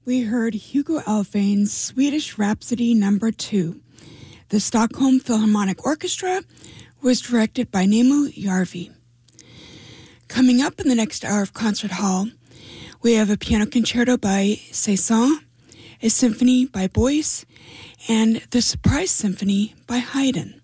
We heard Hugo Alfvén's Swedish Rhapsody No. 2. The Stockholm Philharmonic Orchestra was directed by Nemu Järvi. Coming up in the next hour of Concert Hall, we have a piano concerto by Saint-Saëns, a symphony by Boyce, and the Surprise Symphony by Haydn.